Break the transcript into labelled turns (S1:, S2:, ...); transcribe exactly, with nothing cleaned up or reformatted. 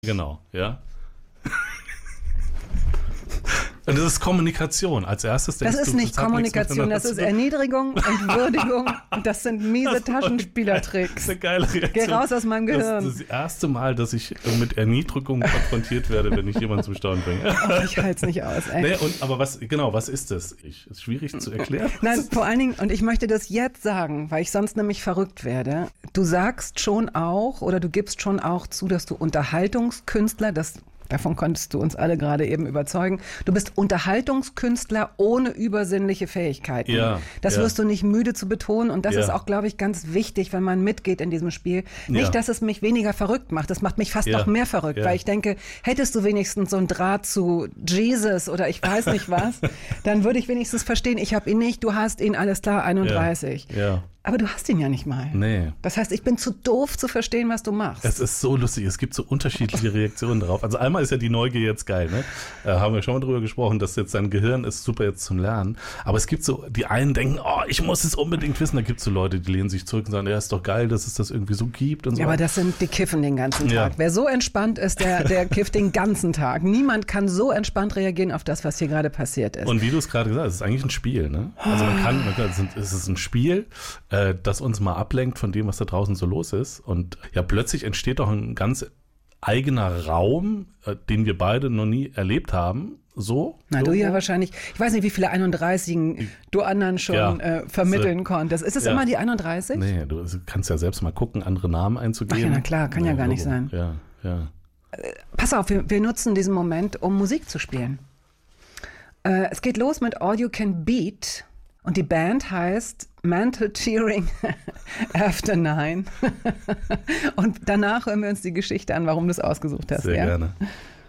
S1: Genau, ja. Und das ist Kommunikation als erstes.
S2: Das ist nicht Kommunikation, das ist Erniedrigung und Würdigung. Und das sind miese Taschenspielertricks.
S1: Das ist eine geile Reaktion.
S2: Geh raus aus meinem Gehirn.
S1: Das ist das erste Mal, dass ich mit Erniedrigung konfrontiert werde, wenn ich jemanden zum Staunen bringe.
S2: Oh, ich halte es nicht aus, ey.
S1: Nee, und, aber was, genau, was ist das? Ich, ist schwierig zu erklären.
S2: Nein, vor allen Dingen, und ich möchte das jetzt sagen, weil ich sonst nämlich verrückt werde. Du sagst schon auch, oder du gibst schon auch zu, dass du Unterhaltungskünstler, das davon konntest du uns alle gerade eben überzeugen. Du bist Unterhaltungskünstler ohne übersinnliche Fähigkeiten.
S1: Ja,
S2: das
S1: ja.
S2: wirst du nicht müde zu betonen. Und das
S1: Ja.
S2: ist auch, glaube ich, ganz wichtig, wenn man mitgeht in diesem Spiel. Nicht,
S1: Ja.
S2: dass es mich weniger verrückt macht. Das macht mich fast
S1: Ja.
S2: noch mehr verrückt.
S1: Ja.
S2: Weil ich denke, hättest du wenigstens so einen Draht zu Jesus oder ich weiß nicht was, dann würde ich wenigstens verstehen, ich habe ihn nicht, du hast ihn, alles klar, einunddreißig.
S1: Ja. Ja.
S2: Aber du hast ihn ja nicht mal.
S1: Nee.
S2: Das heißt, ich bin zu doof zu verstehen, was du machst.
S1: Es ist so lustig, es gibt so unterschiedliche Reaktionen darauf. Also einmal ist ja die Neugier jetzt geil, ne? Äh, haben wir schon mal drüber gesprochen, dass jetzt dein Gehirn ist super jetzt zum Lernen. Aber es gibt so, die einen denken, oh, ich muss es unbedingt wissen. Da gibt es so Leute, die lehnen sich zurück und sagen, ja, ist doch geil, dass es das irgendwie so gibt und so.
S2: Ja, aber das sind, die kiffen den ganzen Tag.
S1: Ja.
S2: Wer so entspannt ist, der, der kifft den ganzen Tag. Niemand kann so entspannt reagieren auf das, was hier gerade passiert ist.
S1: Und wie du es gerade gesagt hast, es ist eigentlich ein Spiel, ne? Also man kann, man kann es ist ein Spiel, äh, das uns mal ablenkt von dem, was da draußen so los ist. Und ja, plötzlich entsteht doch ein ganz eigener Raum, äh, den wir beide noch nie erlebt haben. So.
S2: Na,
S1: so.
S2: du ja wahrscheinlich, ich weiß nicht, wie viele einunddreißigen du anderen schon
S1: Ja.
S2: äh, vermitteln so. konntest. Ist es
S1: Ja.
S2: immer die einunddreißig?
S1: Nee, du kannst ja selbst mal gucken, andere Namen einzugeben.
S2: Ach ja, na klar, kann ja, ja gar
S1: Logo.
S2: nicht sein.
S1: Ja, ja.
S2: Äh, pass auf, wir, wir nutzen diesen Moment, um Musik zu spielen. Äh, es geht los mit All You Can Beat und die Band heißt Mental Cheering After Nine. Und danach hören wir uns die Geschichte an, warum du es ausgesucht hast.
S1: Sehr
S2: ja?
S1: gerne.